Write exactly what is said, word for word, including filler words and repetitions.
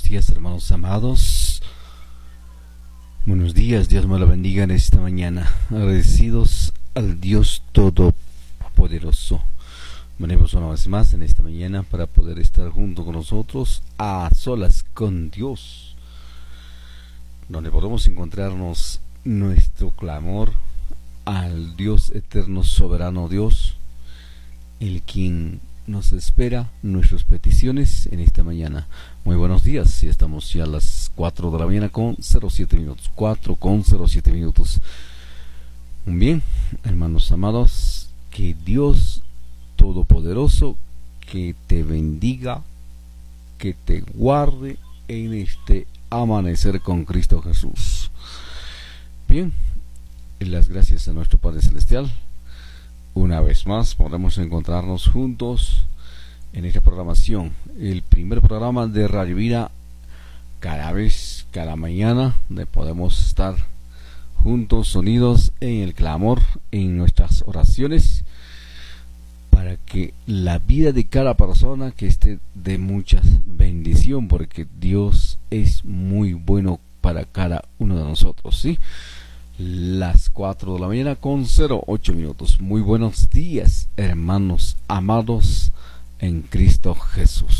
días, hermanos amados. Buenos días, Dios me lo bendiga en esta mañana. Agradecidos al Dios Todopoderoso. Venimos una vez más en esta mañana para poder estar junto con nosotros a solas con Dios, donde podemos encontrarnos nuestro clamor al Dios eterno, soberano Dios, el quien nos espera nuestras peticiones en esta mañana. Muy buenos días, ya estamos ya a las cuatro de la mañana con cero siete minutos, cuatro con cero siete minutos. Bien, hermanos amados, que Dios Todopoderoso que te bendiga, que te guarde en este amanecer con Cristo Jesús. Bien, las gracias a nuestro Padre Celestial. Una vez más podemos encontrarnos juntos en esta programación, el primer programa de Radio Vida, cada vez, cada mañana, donde podemos estar juntos, unidos en el clamor, en nuestras oraciones, para que la vida de cada persona que esté de mucha bendición, porque Dios es muy bueno para cada uno de nosotros, ¿sí? Las cuatro de la mañana con cero ocho minutos. Muy buenos días, hermanos amados en Cristo Jesús.